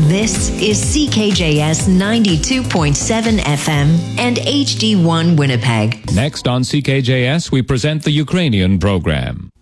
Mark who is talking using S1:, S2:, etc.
S1: This is CKJS 92.7 FM and HD1 Winnipeg.
S2: Next on CKJS, we present the Ukrainian program.